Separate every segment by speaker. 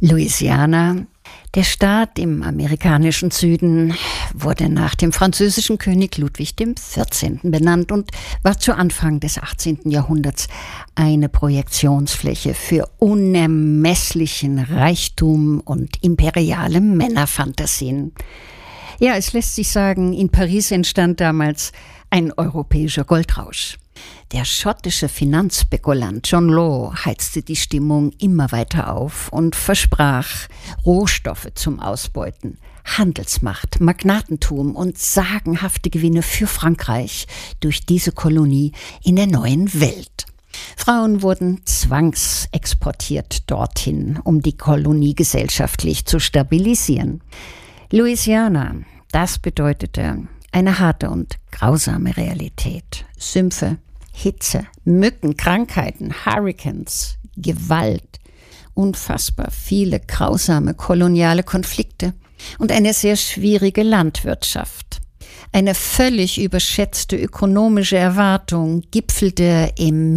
Speaker 1: Louisiana, der Staat im amerikanischen Süden, wurde nach dem französischen König Ludwig XIV. Benannt und war zu Anfang des 18. Jahrhunderts eine Projektionsfläche für unermesslichen Reichtum und imperiale Männerfantasien. Ja, es lässt sich sagen, in Paris entstand damals ein europäischer Goldrausch. Der schottische Finanzspekulant John Law heizte die Stimmung immer weiter auf und versprach Rohstoffe zum Ausbeuten, Handelsmacht, Magnatentum und sagenhafte Gewinne für Frankreich durch diese Kolonie in der neuen Welt. Frauen wurden zwangsexportiert dorthin, um die Kolonie gesellschaftlich zu stabilisieren. Louisiana, das bedeutete eine harte und grausame Realität. Sümpfe, Hitze, Mücken, Krankheiten, Hurrikans, Gewalt, unfassbar viele grausame koloniale Konflikte und eine sehr schwierige Landwirtschaft. Eine völlig überschätzte ökonomische Erwartung gipfelte im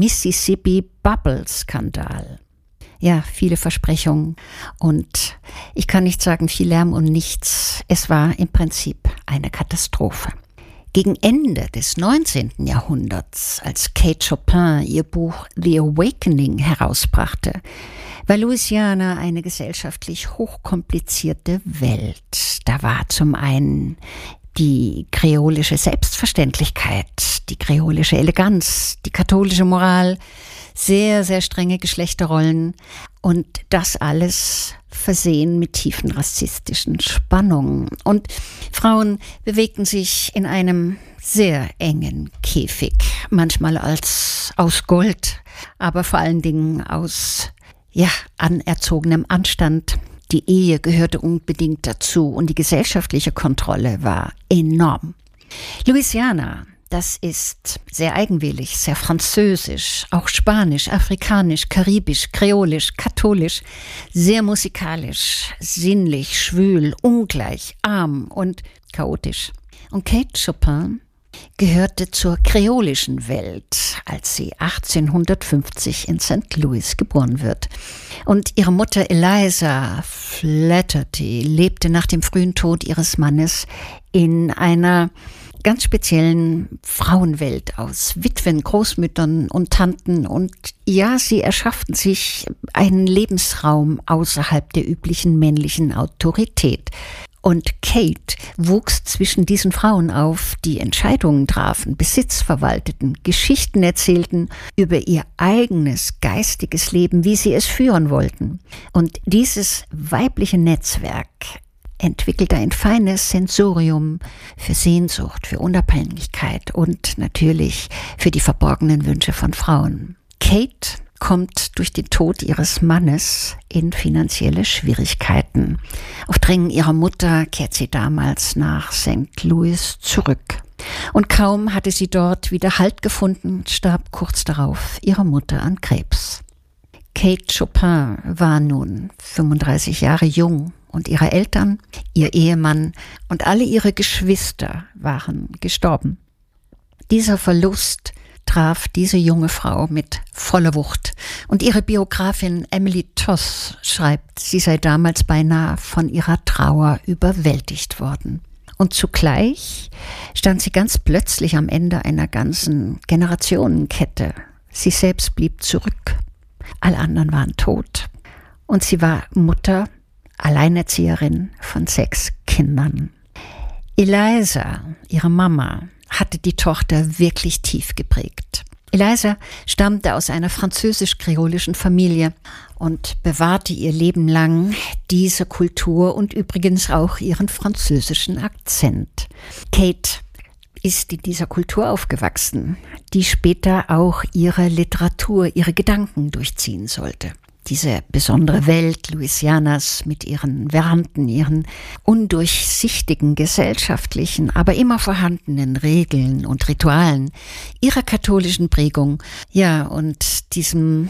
Speaker 1: Mississippi-Bubble-Skandal. Ja, viele Versprechungen und ich kann nicht sagen viel Lärm und nichts. Es war im Prinzip eine Katastrophe. Gegen Ende des 19. Jahrhunderts, als Kate Chopin ihr Buch The Awakening herausbrachte, war Louisiana eine gesellschaftlich hochkomplizierte Welt. Da war zum einen die kreolische Selbstverständlichkeit, die kreolische Eleganz, die katholische Moral, sehr, sehr strenge Geschlechterrollen und das alles versehen mit tiefen rassistischen Spannungen. Und Frauen bewegten sich in einem sehr engen Käfig, manchmal aus Gold, aber vor allen Dingen aus anerzogenem Anstand. Die Ehe gehörte unbedingt dazu und die gesellschaftliche Kontrolle war enorm. Louisiana, das ist sehr eigenwillig, sehr französisch, auch spanisch, afrikanisch, karibisch, kreolisch, katholisch, sehr musikalisch, sinnlich, schwül, ungleich, arm und chaotisch. Und Kate Chopin gehörte zur kreolischen Welt, als sie 1850 in St. Louis geboren wird. Und ihre Mutter Eliza Flaherty lebte nach dem frühen Tod ihres Mannes in einer ganz speziellen Frauenwelt aus Witwen, Großmüttern und Tanten. Und ja, sie erschafften sich einen Lebensraum außerhalb der üblichen männlichen Autorität. Und Kate wuchs zwischen diesen Frauen auf, die Entscheidungen trafen, Besitz verwalteten, Geschichten erzählten über ihr eigenes geistiges Leben, wie sie es führen wollten. Und dieses weibliche Netzwerk entwickelte ein feines Sensorium für Sehnsucht, für Unabhängigkeit und natürlich für die verborgenen Wünsche von Frauen. Kate kommt durch den Tod ihres Mannes in finanzielle Schwierigkeiten. Auf Drängen ihrer Mutter kehrt sie damals nach St. Louis zurück. Und kaum hatte sie dort wieder Halt gefunden, starb kurz darauf ihre Mutter an Krebs. Kate Chopin war nun 35 Jahre jung und ihre Eltern, ihr Ehemann und alle ihre Geschwister waren gestorben. Dieser Verlust traf diese junge Frau mit voller Wucht. Und ihre Biografin Emily Toss schreibt, sie sei damals beinahe von ihrer Trauer überwältigt worden. Und zugleich stand sie ganz plötzlich am Ende einer ganzen Generationenkette. Sie selbst blieb zurück. Alle anderen waren tot. Und sie war Mutter, Alleinerzieherin von 6 Kindern. Eliza, ihre Mama, hatte die Tochter wirklich tief geprägt. Eliza stammte aus einer französisch-kreolischen Familie und bewahrte ihr Leben lang diese Kultur und übrigens auch ihren französischen Akzent. Kate ist in dieser Kultur aufgewachsen, die später auch ihre Literatur, ihre Gedanken durchziehen sollte. Diese besondere Welt Louisianas mit ihren Veranden, ihren undurchsichtigen gesellschaftlichen, aber immer vorhandenen Regeln und Ritualen, ihrer katholischen Prägung, ja, und diesem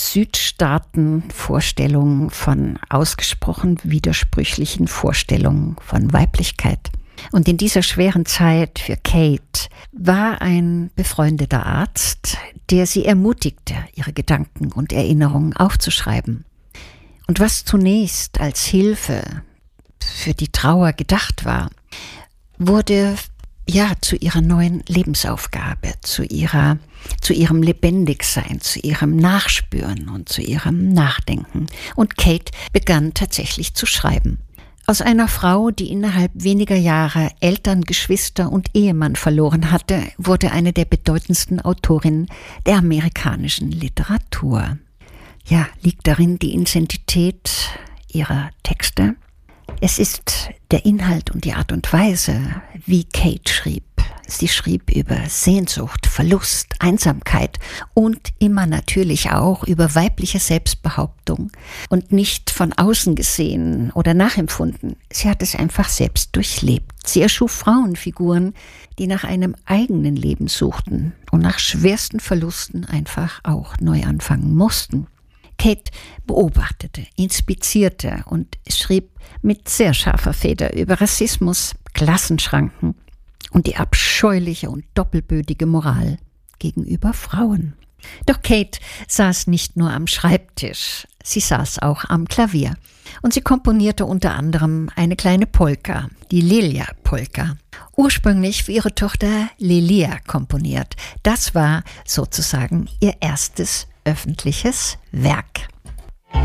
Speaker 1: Südstaaten-Vorstellungen von ausgesprochen widersprüchlichen Vorstellungen von Weiblichkeit. Und in dieser schweren Zeit für Kate war ein befreundeter Arzt, der sie ermutigte, ihre Gedanken und Erinnerungen aufzuschreiben. Und was zunächst als Hilfe für die Trauer gedacht war, wurde zu ihrer neuen Lebensaufgabe, zu ihrem Lebendigsein, zu ihrem Nachspüren und zu ihrem Nachdenken. Und Kate begann tatsächlich zu schreiben. Aus einer Frau, die innerhalb weniger Jahre Eltern, Geschwister und Ehemann verloren hatte, wurde eine der bedeutendsten Autorinnen der amerikanischen Literatur. Ja, liegt darin die Intensität ihrer Texte? Es ist der Inhalt und die Art und Weise, wie Kate schrieb. Sie schrieb über Sehnsucht, Verlust, Einsamkeit und immer natürlich auch über weibliche Selbstbehauptung und nicht von außen gesehen oder nachempfunden. Sie hat es einfach selbst durchlebt. Sie erschuf Frauenfiguren, die nach einem eigenen Leben suchten und nach schwersten Verlusten einfach auch neu anfangen mussten. Kate beobachtete, inspizierte und schrieb mit sehr scharfer Feder über Rassismus, Klassenschranken und die abscheuliche und doppelbödige Moral gegenüber Frauen. Doch Kate saß nicht nur am Schreibtisch, sie saß auch am Klavier. Und sie komponierte unter anderem eine kleine Polka, die Lilia-Polka. Ursprünglich für ihre Tochter Lilia komponiert. Das war sozusagen ihr erstes öffentliches Werk.